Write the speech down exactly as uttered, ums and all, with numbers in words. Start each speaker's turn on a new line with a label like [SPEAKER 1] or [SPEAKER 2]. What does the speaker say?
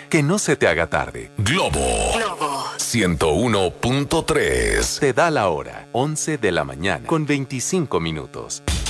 [SPEAKER 1] Que no se te haga tarde.
[SPEAKER 2] Globo. Globo. ciento uno punto tres.
[SPEAKER 1] Te da la hora, once de la mañana, con veinticinco minutos.